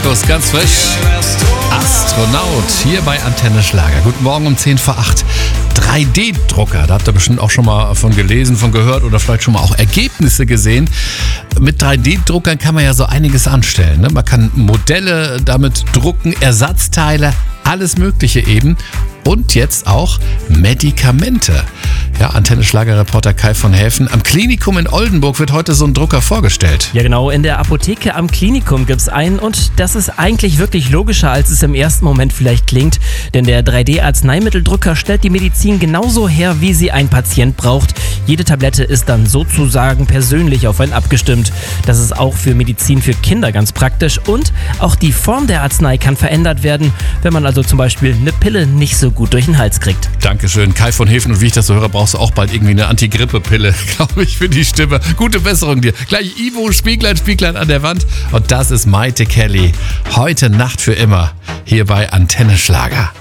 Markus, ganz frisch. Astronaut hier bei Antenne Schlager. Guten Morgen um 10 vor 8. 3D-Drucker, da habt ihr bestimmt auch schon mal von gelesen, von gehört oder vielleicht schon mal auch Ergebnisse gesehen. Mit 3D-Druckern kann man ja so einiges anstellen. Ne? Man kann Modelle damit drucken, Ersatzteile, alles Mögliche eben. Und jetzt auch Medikamente. Ja, Antenne Schlager-Reporter Kai von Helfen. Am Klinikum in Oldenburg wird heute so ein Drucker vorgestellt. Ja genau, in der Apotheke am Klinikum gibt's einen und das ist eigentlich wirklich logischer, als es im ersten Moment vielleicht klingt. Denn der 3D-Arzneimitteldrucker stellt die Medizin genauso her, wie sie ein Patient braucht. Jede Tablette ist dann sozusagen persönlich auf einen abgestimmt. Das ist auch für Medizin für Kinder ganz praktisch. Und auch die Form der Arznei kann verändert werden, wenn man also zum Beispiel eine Pille nicht so gut durch den Hals kriegt. Dankeschön, Kai von Helfen. Und wie ich das so höre, brauchst du auch bald irgendwie eine Anti-Grippe-Pille, glaube ich, für die Stimme. Gute Besserung dir. Gleich Ivo, Spieglein an der Wand. Und das ist Maite Kelly. Heute Nacht für immer hier bei Antenne Schlager.